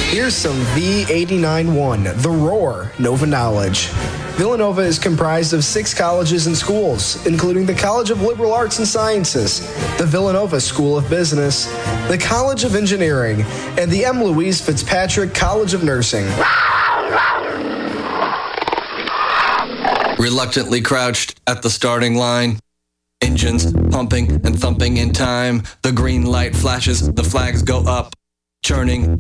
Here's some V89.1, The Roar, Nova Knowledge. Villanova is comprised of 6 colleges and schools, including the College of Liberal Arts and Sciences, the Villanova School of Business, the College of Engineering, and the M. Louise Fitzpatrick College of Nursing. Reluctantly crouched at the starting line. Engines pumping and thumping in time. The green light flashes, the flags go up, churning